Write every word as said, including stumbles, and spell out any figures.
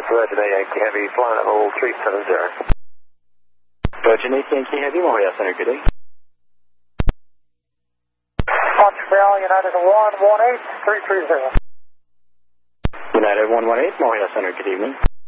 Virgin eight Yankee Heavy, flying at hold three seven zero. Virgin eight Yankee Heavy, Montreal Center, good day. Montreal, United one one eight, three three zero. United one one eight, Montreal Center, good evening.